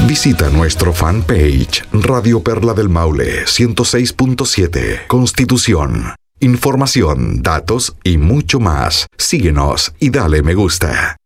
Visita nuestro fanpage Radio Perla del Maule 106.7 Constitución. Información, datos y mucho más. Síguenos y dale me gusta.